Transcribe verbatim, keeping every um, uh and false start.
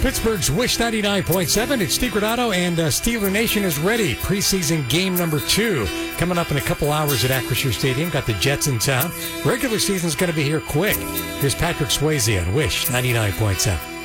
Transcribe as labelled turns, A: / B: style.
A: Pittsburgh's Wish ninety-nine point seven. It's Steve Granato, and uh, Steeler Nation is ready. Preseason game number two coming up in a couple hours at Acrisure Stadium. Got the Jets in town. Regular season's going to be here quick. Here's Patrick Swayze on Wish ninety-nine point seven.